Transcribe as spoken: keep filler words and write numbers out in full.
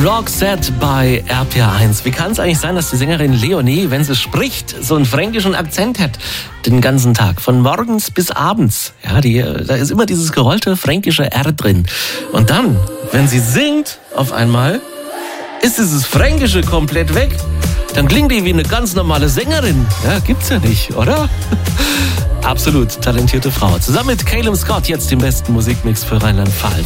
Roxette bei R P R eins. Wie kann es eigentlich sein, dass die Sängerin Leonie, wenn sie spricht, so einen fränkischen Akzent hat den ganzen Tag, von morgens bis abends? Ja, die, da ist immer dieses gerollte fränkische R drin. Und dann, wenn sie singt, auf einmal ist dieses Fränkische komplett weg. Dann klingt die wie eine ganz normale Sängerin. Ja, gibt's ja nicht, oder? Absolut talentierte Frau. Zusammen mit Calum Scott jetzt den besten Musikmix für Rheinland-Pfalz.